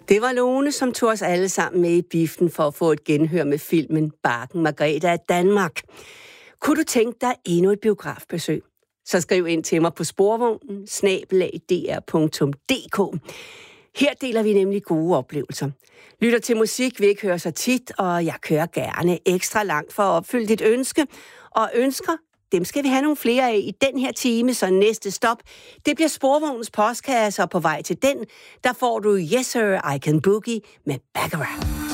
Det var Lone, som tog os alle sammen med i biffen for at få et genhør med filmen Barken Margrethe af Danmark. Kunne du tænke dig endnu et biografbesøg? Så skriv ind til mig på sporvognen@dr.dk. Her deler vi nemlig gode oplevelser. Lytter til musik, vi ikke hører så tit, og jeg kører gerne ekstra langt for at opfylde dit ønske. Og ønsker, dem skal vi have nogle flere af i den her time, så næste stop, det bliver Sporvognens postkasse, og på vej til den, der får du Yes Sir, I Can Boogie med Baccarat.